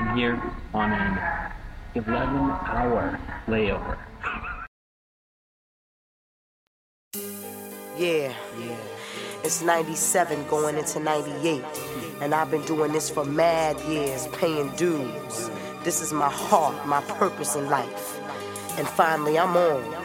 I'm here on an 11-hour layover. Yeah. It's 97 going into 98. And I've been doing this for mad years, paying dues. This is my heart, my purpose in life. And finally I'm on.